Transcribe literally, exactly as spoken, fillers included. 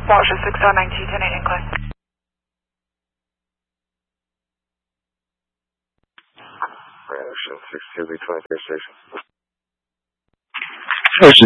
Water six oh nine two ten eight incline. Ocean six two B twenty-three station. Ocean